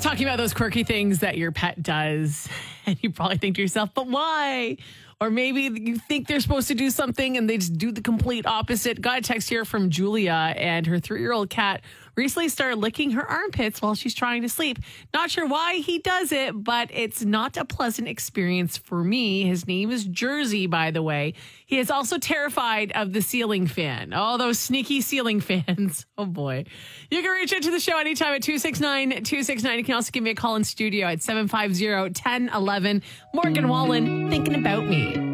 talking about those quirky things that your pet does, and you probably think to yourself, but why? Or maybe you think they're supposed to do something and they just do the complete opposite. Got a text here from Julia, and her 3-year-old cat recently started licking her armpits while she's trying to sleep. Not sure why he does it, but it's not a pleasant experience for me. His name is Jersey, by the way. He is also terrified of the ceiling fan. Oh, those sneaky ceiling fans. Oh, boy. You can reach out to the show anytime at 269-269. You can also give me a call in studio at 750-1011. Morgan Wallen, thinking about me.